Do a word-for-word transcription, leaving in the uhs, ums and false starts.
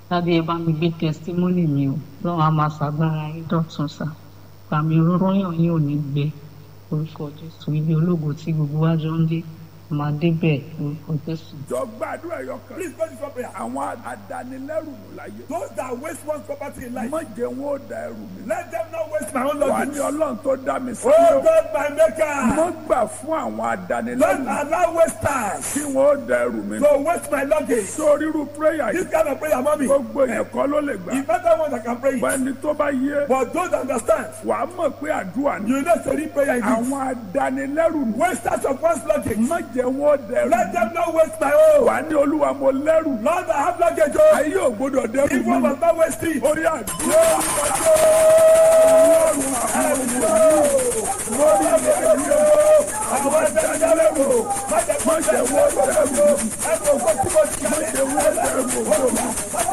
Dáadé ẹ bá mi gbé testimony mi o. Lọ́wọ́ a máa ṣàgbára yín dọ̀tun sá. Pàmì òróró yàn yín ò ní gbé. Orúkọ Jésù ibi ológo tí gbogbo wa jọ ń dé. Màá débẹ̀ orúkọ Jésù. Jọ gbàdúrà ẹyọ kan. Please pray this one prayer. Àwọn adanilẹ́rù mú láyé. Those that waste one's property in life, Má jẹ́ wọn ó da ẹrù mi. let them not waste my own Wà ní luggage. Ọlọ́run tó dá mi sí. Oh God, my maker, Má gbà fún àwọn don't adanilẹ́rù allow wasters kí wọn ó da ẹrù mi. to waste my luggage. Sórí irú prayer This yìí, kind of prayer, mommy, gbogbo yẹn kọ́ ló lè gbà. it's better one that can pray it. Bẹ́ẹ̀ni tó bá yé, But those that understand, wàá mọ̀ pé àdúrà ni. you know, study prayer in this. Àwọn adanilẹ́rù mú. Wasters of one's luggage, Má jẹ́ wọn ó da ẹrù let mi. them not waste my own. Wà ní Olúwa mo lẹ́rù. Lord, I have luggage. Oh, Ayé ò gbọdọ̀ dẹ́rù if one mi. must not waste it. Orí àdúrà. Lórí ilẹ̀ ayé o, àwọn adanilẹ́rù, má jẹ́ wọ́n dẹrù mi. Ẹ̀rù ògbó tí mo ti kálẹ̀. Má jẹ́ wọ́n dẹrù mi.